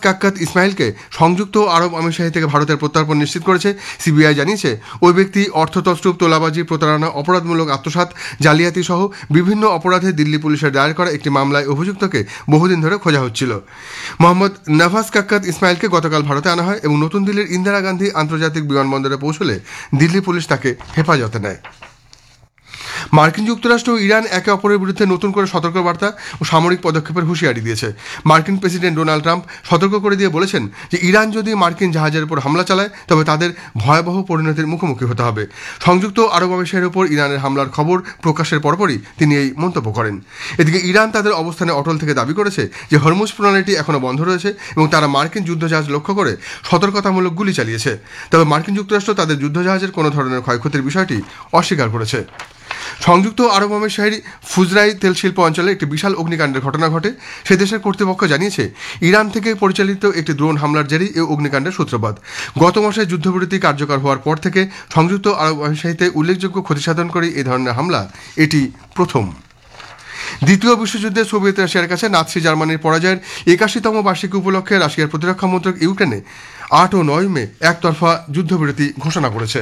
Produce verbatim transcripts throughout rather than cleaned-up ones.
কাক্কাত ইসমাইলকে সংযুক্ত আরব আমিরশাহী থেকে ভারতের প্রত্যর্পণ নিশ্চিত করেছে। সিবিআই জানিয়েছে ওই ব্যক্তি অর্থ তছরূপ, তোলাবাজি, প্রতারণা, অপরাধমূলক আত্মসাৎ, জালিয়াতি সহ বিভিন্ন অপরাধে দিল্লি পুলিশের দায়ের করা একটি মামলায় অভিযুক্তকে বহুদিন ধরে খোঁজা হচ্ছিল। মোহাম্মদ নভাজ কাক্কাত ইসমাইলকে গতকাল ভারতে আনা হয় এবং নতুন দিল্লির ইন্দিরা গান্ধী আন্তর্জাতিক বিমানবন্দরে পৌঁছলে দিল্লি পুলিশ তাকে হেফাজতে নেয়। মার্কিন যুক্তরাষ্ট্র ও ইরান একে অপরের বিরুদ্ধে নতুন করে সতর্কবার্তা ও সামরিক পদক্ষেপের হুঁশিয়ারি দিয়েছে। মার্কিন প্রেসিডেন্ট ডোনাল্ড ট্রাম্প সতর্ক করে দিয়ে বলেছেন যে ইরান যদি মার্কিন জাহাজের উপর হামলা চালায় তবে তাদের ভয়াবহ পরিণতির মুখোমুখি হতে হবে। সংযুক্ত আরব আমিরশাহীর উপর ইরানের হামলার খবর প্রকাশের পরপরই তিনি এই মন্তব্য করেন। এদিকে ইরান তাদের অবস্থানে অটল থেকে দাবি করেছে যে হরমুজ প্রণালীটি এখনও বন্ধ রয়েছে এবং তারা মার্কিন যুদ্ধজাহাজ লক্ষ্য করে সতর্কতামূলক গুলি চালিয়েছে। তবে মার্কিন যুক্তরাষ্ট্র তাদের যুদ্ধজাহাজের কোনো ধরনের ক্ষয়ক্ষতির বিষয়টি অস্বীকার করেছে। সংযুক্ত আরব আমিরশাহীর ফুজরাই তেল শিল্প অঞ্চলে একটি বিশাল অগ্নিকাণ্ডের ঘটনা ঘটে। সে দেশের কর্তৃপক্ষ জানিয়েছে ইরান থেকে পরিচালিত একটি ড্রোন হামলার জেরেই এই অগ্নিকাণ্ডের সূত্রপাত। গত মাসে যুদ্ধবিরতি কার্যকর হওয়ার পর থেকে সংযুক্ত আরব আমিরশাহীতে উল্লেখযোগ্য ক্ষতিসাধন করে এই ধরনের হামলা এটি প্রথম। দ্বিতীয় বিশ্বযুদ্ধে সোভিয়েত রাশিয়ার কাছে নাৎসি জার্মানির পরাজয়ের একাশিতম বার্ষিকী উপলক্ষে রাশিয়ার প্রতিরক্ষা মন্ত্রক ইউক্রেনে আট ও নয় মে একতরফা যুদ্ধবিরতি ঘোষণা করেছে।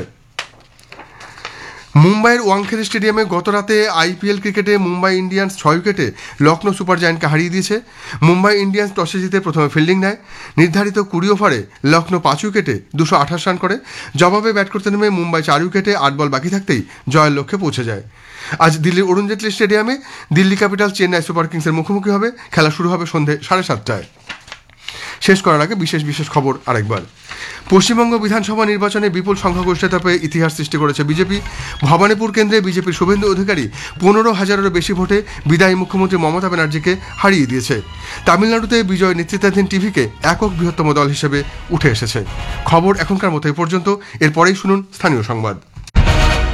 মুম্বাইয়ের ওয়াংখেড়ে স্টেডিয়ামে গতরাতে আইপিএল ক্রিকেটে মুম্বাই ইন্ডিয়ান্স ছয় উইকেটে লখনৌ সুপার জায়ান্টকে হারিয়ে দিয়েছে। মুম্বাই ইন্ডিয়ান্স টসে জিতে প্রথমে ফিল্ডিং নেয়। নির্ধারিত কুড়ি ওভারে লখনৌ পাঁচ উইকেটে দুশো আঠাশ রান করে। জবাবে ব্যাট করতে নেমে মুম্বাই চার উইকেটে আট বল বাকি থাকতেই জয়ের লক্ষ্যে পৌঁছে যায়। আজ দিল্লির অরুণ জেটলি স্টেডিয়ামে দিল্লি ক্যাপিটাল চেন্নাই সুপার কিংসের মুখোমুখি হবে। খেলা শুরু হবে সন্ধে সাড়ে সাতটায়। শেষ করার আগে বিশেষ বিশেষ খবর আরেকবার। পশ্চিমবঙ্গ বিধানসভা নির্বাচনে বিপুল সংখ্যাগরিষ্ঠতা পেয়ে ইতিহাস সৃষ্টি করেছে বিজেপি। ভবানীপুর কেন্দ্রে বিজেপির শুভেন্দু অধিকারী পনেরো হাজারেরও বেশি ভোটে বিদায়ী মুখ্যমন্ত্রী মমতা ব্যানার্জিকে হারিয়ে দিয়েছে। তামিলনাড়ুতে বিজয় নেতৃত্বাধীন টিভিকে একক বৃহত্তম দল হিসেবে উঠে এসেছে। খবর এখনকার মতো এ পর্যন্ত। এরপরেই শুনুন স্থানীয় সংবাদ।